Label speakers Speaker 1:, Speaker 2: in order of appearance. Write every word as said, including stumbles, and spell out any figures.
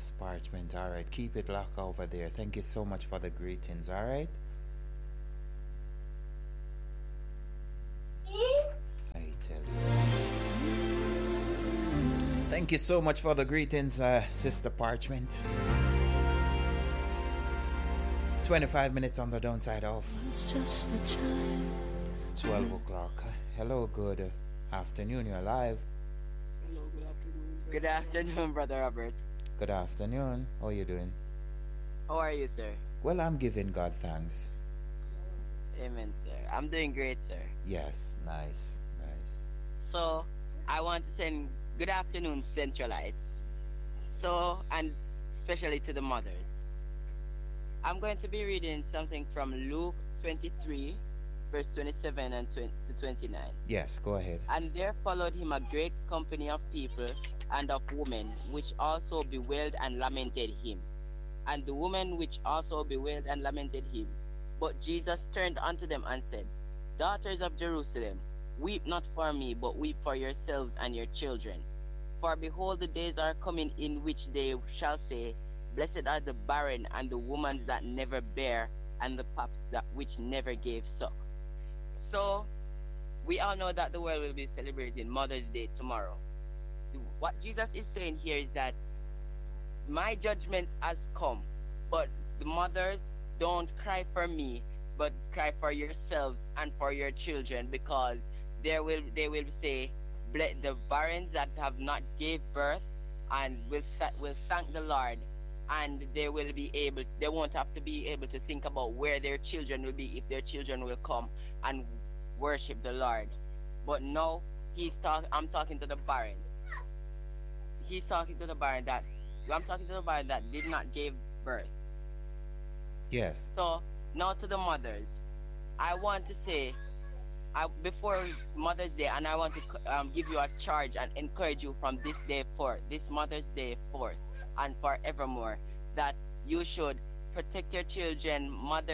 Speaker 1: Yes, Parchment. All right. Keep it locked over there. Thank you so much for the greetings. All right. I tell you. Thank you so much for the greetings, uh, Sister Parchment. twenty-five minutes on the downside of twelve o'clock. Hello, good afternoon. You're live.
Speaker 2: Hello, good afternoon,
Speaker 3: Good
Speaker 2: Brother Robert.
Speaker 3: afternoon, Brother Robert.
Speaker 1: Good afternoon. How are you doing?
Speaker 3: How are you, sir?
Speaker 1: Well, I'm giving God thanks.
Speaker 3: Amen, sir. I'm doing great, sir.
Speaker 1: Yes, nice, nice.
Speaker 3: So, I want to send good afternoon, Centralites. So, and especially to the mothers. I'm going to be reading something from Luke twenty-three, verse twenty-seven and twenty to twenty-nine.
Speaker 1: Yes, go ahead.
Speaker 3: And there followed him a great company of people and of women, which also bewailed and lamented him. And the women which also bewailed and lamented him. But Jesus turned unto them and said, Daughters of Jerusalem, weep not for me, but weep for yourselves and your children. For behold, the days are coming in which they shall say, Blessed are the barren and the women that never bare, and the paps that which never gave suck. So, we all know that the world will be celebrating Mother's Day tomorrow. So what Jesus is saying here is that my judgment has come, but the mothers, don't cry for me, but cry for yourselves and for your children, because there will they will say, "Ble- the barrens that have not gave birth, and will tha- will thank the Lord, and they will be able they won't have to be able to think about where their children will be if their children will come and worship the Lord." But now he's talk I'm talking to the barren. He's talking to the barren that I'm talking to the barren that did not give birth.
Speaker 1: Yes.
Speaker 3: So now to the mothers, I want to say, I, before Mother's Day, and I want to um, give you a charge and encourage you from this day forth, this Mother's Day forth, and forevermore, that you should protect your children, mother.